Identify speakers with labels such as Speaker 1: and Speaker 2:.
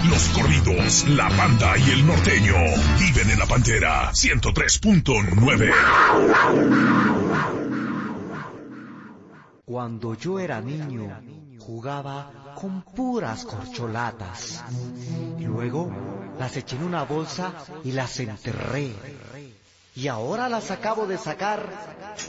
Speaker 1: Los corridos, la banda y el norteño viven en la Pantera 103.9.
Speaker 2: Cuando yo era niño, jugaba con puras corcholatas. Luego las eché en una bolsa y las enterré. Y ahora las acabo de sacar